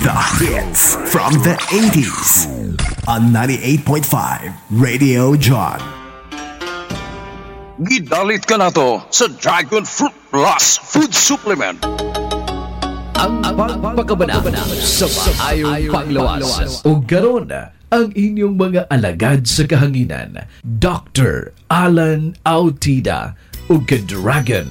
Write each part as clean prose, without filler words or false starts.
The hits from the 80s on 98.5 Radio John. Gidalit ka na to sa Dragon Fruit Plus Food Supplement. Ang pagpagabana sa maayong panglawas. O garon ang inyong mga alagad sa kahanginan. Dr. Alan Autida o Dragon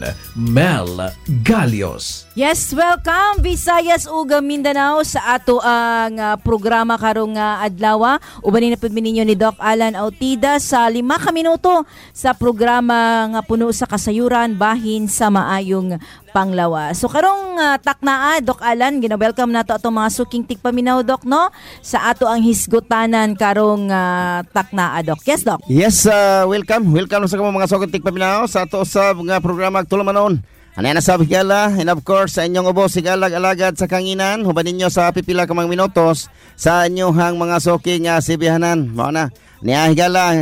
Mel Galios. Yes, welcome Visayas ug Mindanao sa ato ang programa karong adlaw. Ubanin na pud ninyo ni Doc Alan Autida sa 5 ka minuto sa programa nga puno sa kasayuran bahin sa maayong panglawas. So karong taknaa Doc Alan, gina-welcome nato atong mga suking tigpaminaw Doc no sa ato ang hisgutanan karong taknaa Doc. Yes Doc. Yes, welcome sa mga suking tigpaminaw sa ato sa mga programa tulumanon. Ano na sa Higala, and of course, sa inyong ubos, Higalag-alagad sa kanginan, huban ninyo sa pipila ka mga minutos sa inyong mga soki nga sibihanan. Mao na, niya Higala,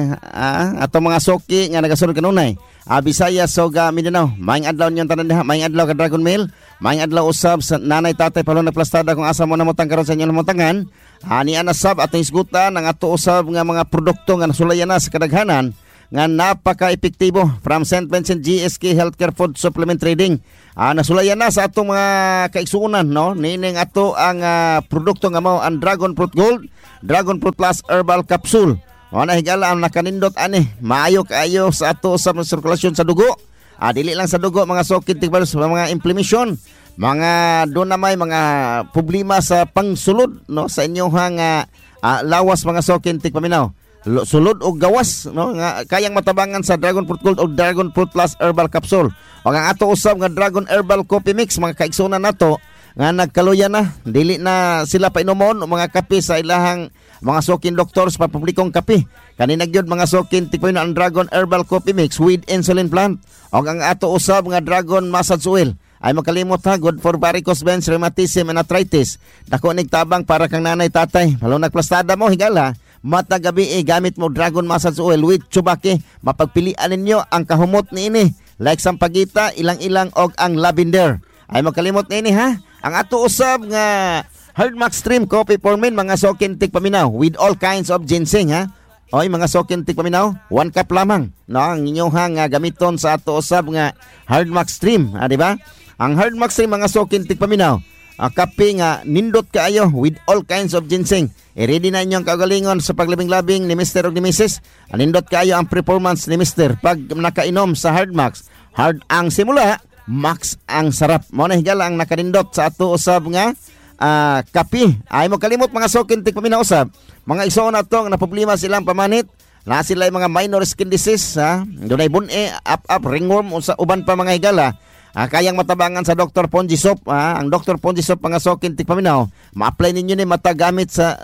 ato mga soki nga nagasunod kanunay. Visayas so Mindanao, maing adlaw niyo tanan diha, maing adlaw ka Dragon Mail, maing adlaw usab sa nanay tatay palong nagplastada kung asa mo namutang karon sa inyong namutangan. Ani ana sab atong isgutan ang ato usab nga mga produkto nga nasulayan na sa kadaghanan nga napaka-epektibo from St. Vincent GSK Healthcare Food Supplement Trading. Nasulayan na sa atong mga kaigsuunan, no? Nining ato ang produkto nga mao ang Dragon Fruit Gold, Dragon Fruit Plus Herbal Capsule. Na higala ang nakanindot ani, maayo kaayo sa ato sa sirkulasyon sa dugo. Dili lang sa dugo mga sokit tigbalus, mga inflammation, mga doon na may mga problema sa pangsulod, no? Sa inyong lawas mga sokit tigpaminaw. Sulod o gawas no nga kayang matabangan sa Dragon Fruit Gold o Dragon Fruit Plus Herbal Capsule. O ang ato usab nga Dragon Herbal Coffee Mix mga kaigsunan nato nga nagkaluya na dili na sila painomon o mga kape sa ilahang mga sokin doctors pa publikong kape. Kanina gyud mga sokin tikpoy na ang Dragon Herbal Coffee Mix with insulin plant. O ang ato usab nga Dragon Massage Oil ay makalimot ha, good for varicose veins, rheumatism and arthritis. Dako nigtabang para kang nanay tatay. Palong nagplastada mo higala matag gabi gamit mo Dragon Massage Oil with Chubaki. Mapagpilian ninyo ang kahumot niini like sampagita, ilang-ilang og ang lavender. Ay makalimot niini ha. Ang ato usab nga Hardmax Stream Coffee for Men mga sokin tigpaminaw with all kinds of ginseng ha. Oy mga sokin tigpaminaw, 1 cup lamang. No, ang inyong gamiton sa ato usab nga Hardmax Stream, di ba? Ang Hardmax Stream mga sokin tigpaminaw. Kape nga nindot kaayo with all kinds of ginseng. Ready na inyong kagalingon sa paglabing-labing ni Mr. o ni Mrs. Nindot kaayo ang performance ni Mr. Pag nakainom sa Hardmax. Hard ang simula, max ang sarap. Mao na higala ang nakanindot sa ato usab nga kape. Ay mo kalimot mga sokin tigpaminaw usab. Mga igsoon nato nga problema silang pamanit. Na sila mga minor skin disease ha. Dunay bun-e, up, ringworm unsa uban pa mga higala. Kayang matabangan sa Dr. Ponji Soap. Ang Dr. Ponji Soap mga sokin tigpaminaw. Ma-apply ninyo ni matagamit sa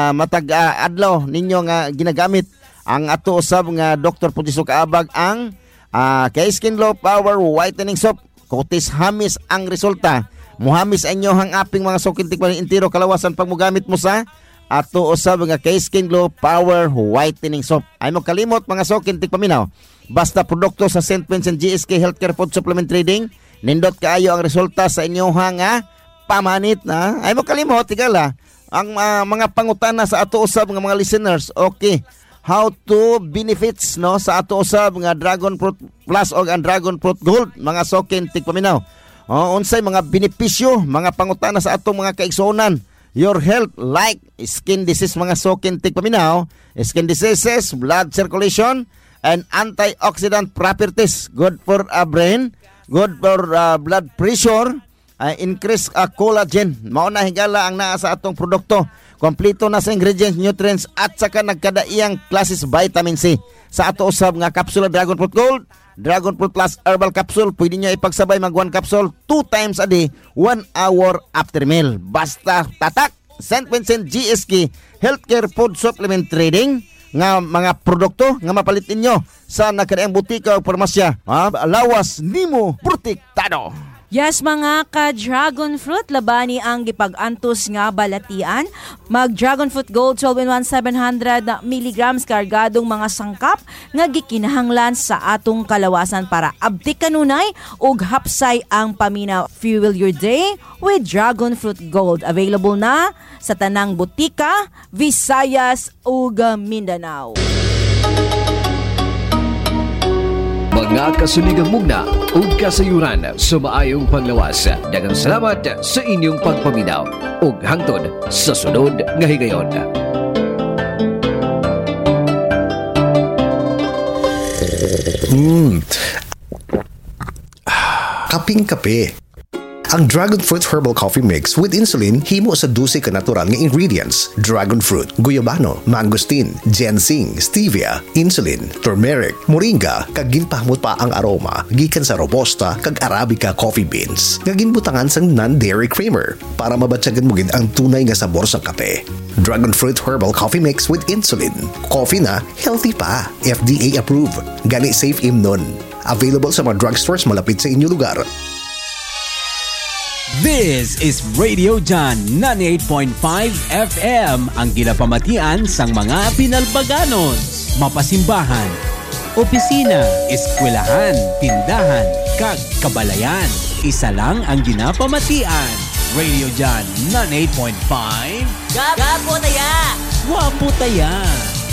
adlaw ninyo nga ginagamit. Ang ato usab nga Dr. Ponji Soap kaabag ang kay Skin Glow Power Whitening Soap. Kutis hamis ang resulta. Muhamis inyo hang aping mga sokin tigpaminaw intiro kalawasan pag mogamit mo sa ato usab nga kay Skin Glow Power Whitening Soap. Ay mo kalimot mga sokin tigpaminaw. Basta produkto sa St. Vincent GSK Healthcare Food Supplement Trading. Nindot kaayo ang resulta sa inyong pamanit na. Ay mo kalimot tigala ang mga pangutana sa ato usab nga mga listeners. Okay. How to benefits no sa ato usab nga Dragon Fruit Plus o ang Dragon Fruit Gold mga sokin tigpaminaw. Unsay mga benepisyo, mga pangutana sa atong mga kaigsuonan. Your health like skin disease mga sokin tigpaminaw, skin diseases, blood circulation and antioxidant properties, good for brain, good for blood pressure, increase collagen. Mao na higala ang naa sa atong produkto. Kompleto na sa ingredients, nutrients at saka nagkadaiyang klases vitamin C. Sa ato usab nga kapsula Dragon Fruit Gold, Dragon Fruit Plus Herbal Capsule, pwede nyo ipagsabay mag 1 capsule 2 times a day, 1 hour after meal. Basta tatak, St. Vincent GSK Healthcare Food Supplement Trading nga mga produkto nga mapalit ninyo sa nakadaang butika o farmasya. Lawas nimo protektado. Yes, mga ka-dragon fruit, labani ang gipag-antos nga balatian. Mag-dragon fruit gold 12-in-1 700 milligrams kargadong mga sangkap nga gikinahanglan sa atong kalawasan para abti kanunay ug hapsay ang paminaw. Fuel your day with dragon fruit gold. Available na sa tanang butika, Visayas ug Mindanao. Mga kasuligang mugna ug kasayuran sa maayong panglawas. Daghang salamat sa inyong pagpaminaw ug hangtod sa sunod nga higayon. Kaping-kape. Ang Dragon Fruit Herbal Coffee Mix with Insulin himo sa 12 ka natural nga ingredients: dragon fruit, guyabano, mangosteen, ginseng, stevia, insulin, turmeric, moringa, kag ginpahamot pa ang aroma gikan sa robusta kag arabica coffee beans nga ginbutangan sang non-dairy creamer para mabatyagan mo gid ang tunay nga sabor sa kape. Dragon Fruit Herbal Coffee Mix with Insulin. Coffee na healthy pa. FDA approved. Gani safe imnon. Available sa mga drugstores malapit sa inyong lugar. This is Radio John 98.5 FM, ang ginapamatian sang mga pinalbaganon, mapasimbahan, opisina, eskwelahan, tindahan, kag kabalayan. Isa lang ang ginapamatian. Radio John 98.5 Gapo taya! Wapo taya!